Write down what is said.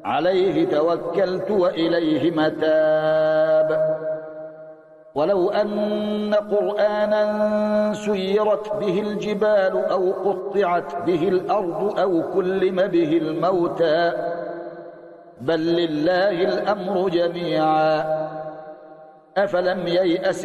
عليه توكلت وإليه متاب. ولو أن قرآنا سيرت به الجبال أو قطعت به الأرض أو كلم به الموتى بل لله الأمر جميعا. أفلم ييأس